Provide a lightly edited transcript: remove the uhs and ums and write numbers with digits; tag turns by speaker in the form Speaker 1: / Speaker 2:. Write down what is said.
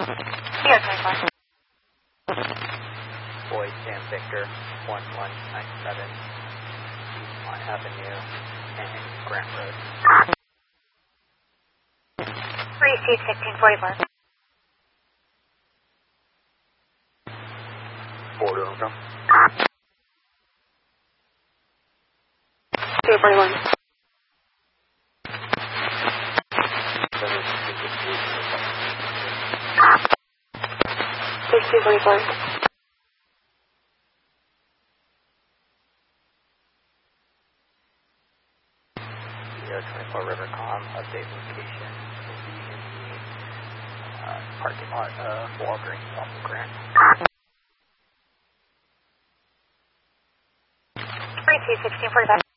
Speaker 1: Sierra 24.
Speaker 2: Boyd Sam Victor 1197 Eastmont Avenue and Grant Road.
Speaker 1: 3C1644.
Speaker 2: Border room.
Speaker 1: 241. Six 244.
Speaker 2: Sierra 24 Rivercom, update location will be in the parking lot of Walgreens off of Grant.
Speaker 1: 3C1645.